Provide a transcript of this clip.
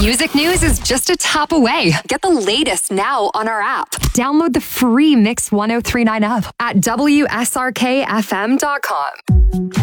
Music news is just a tap away. Get the latest now on our app. Download the free Mix 1039 app at WSRKFM.com.